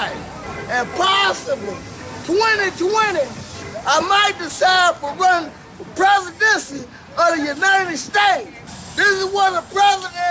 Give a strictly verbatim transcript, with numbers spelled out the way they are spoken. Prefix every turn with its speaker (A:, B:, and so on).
A: life. And possibly twenty twenty, I might decide for running for presidency of the United States. This is what the president